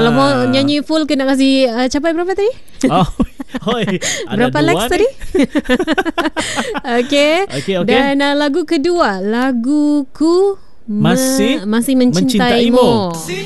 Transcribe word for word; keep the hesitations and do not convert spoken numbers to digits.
Kalau mau nyanyi full kena kasih uh, capai berapa tadi? Oh, hoi, berapa likes tadi? Okay. Okay, okay. Dan uh, lagu kedua, laguku Masih me- masih mencintaimu. mencintaimu.